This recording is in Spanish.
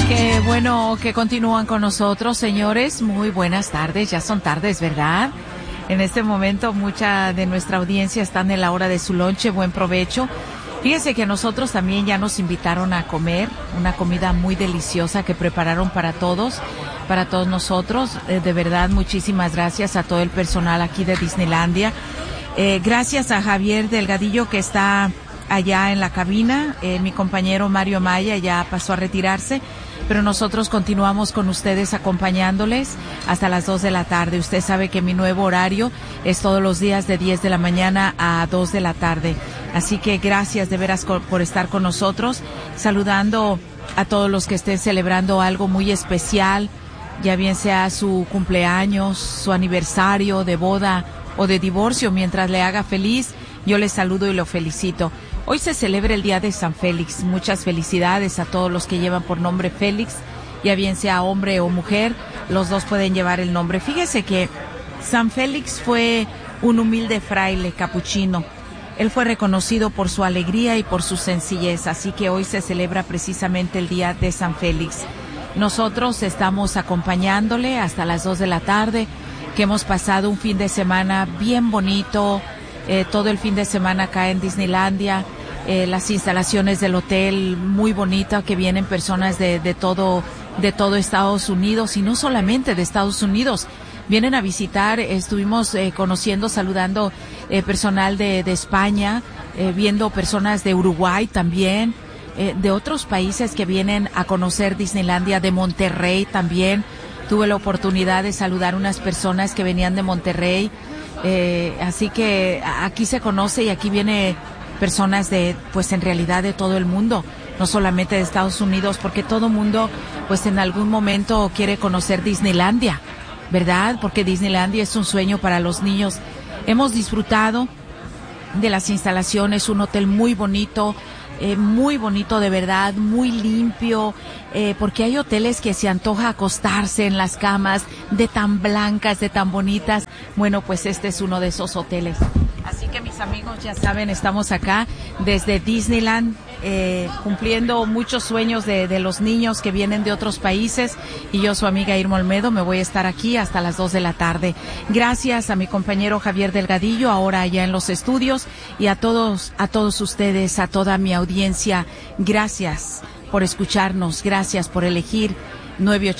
Qué bueno que continúan con nosotros, señores. Muy buenas tardes, ya son tardes, ¿verdad? En este momento mucha de nuestra audiencia están en la hora de su lonche. Buen provecho. Fíjense que nosotros también ya nos invitaron a comer una comida muy deliciosa que prepararon para todos nosotros. De verdad, muchísimas gracias a todo el personal aquí de Disneylandia. Gracias a Javier Delgadillo, que está allá en la cabina. Mi compañero Mario Maya ya pasó a retirarse, pero nosotros continuamos con ustedes acompañándoles hasta las 2 de la tarde. Usted sabe que mi nuevo horario es todos los días de 10 de la mañana a 2 de la tarde. Así que gracias de veras por estar con nosotros, saludando a todos los que estén celebrando algo muy especial, ya bien sea su cumpleaños, su aniversario de boda o de divorcio. Mientras le haga feliz, yo le saludo y lo felicito. Hoy se celebra el Día de San Félix. Muchas felicidades a todos los que llevan por nombre Félix, ya bien sea hombre o mujer, los dos pueden llevar el nombre. Fíjese que San Félix fue un humilde fraile capuchino. Él fue reconocido por su alegría y por su sencillez, así que hoy se celebra precisamente el Día de San Félix. Nosotros estamos acompañándole hasta las 2 de la tarde, que hemos pasado un fin de semana bien bonito, todo el fin de semana acá en Disneylandia, las instalaciones del hotel muy bonita, que vienen personas de todo Estados Unidos, y no solamente de Estados Unidos. Vienen a visitar, estuvimos conociendo, saludando personal de España, viendo personas de Uruguay también, de otros países que vienen a conocer Disneylandia, de Monterrey también. Tuve la oportunidad de saludar unas personas que venían de Monterrey, así que aquí se conoce y aquí viene personas pues en realidad de todo el mundo, no solamente de Estados Unidos, porque todo mundo pues en algún momento quiere conocer Disneylandia, ¿verdad? Porque Disneylandia es un sueño para los niños. Hemos disfrutado de las instalaciones, un hotel muy bonito de verdad, muy limpio, porque hay hoteles que se antoja acostarse en las camas de tan blancas, de tan bonitas. Bueno, pues este es uno de esos hoteles. Así que mis amigos ya saben, estamos acá desde Disneyland, cumpliendo muchos sueños de los niños que vienen de otros países, y yo, su amiga Irma Olmedo, me voy a estar aquí hasta las 2 de la tarde. Gracias a mi compañero Javier Delgadillo, ahora allá en los estudios, y a todos ustedes, a toda mi audiencia, gracias por escucharnos, gracias por elegir 98.